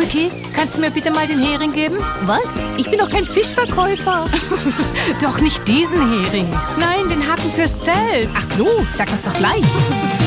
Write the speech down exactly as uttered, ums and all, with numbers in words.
Vicky, kannst du mir bitte mal den Hering geben? Was? Ich bin doch kein Fischverkäufer. Doch nicht diesen Hering. Nein, den Haken fürs Zelt. Ach so, sag das doch gleich.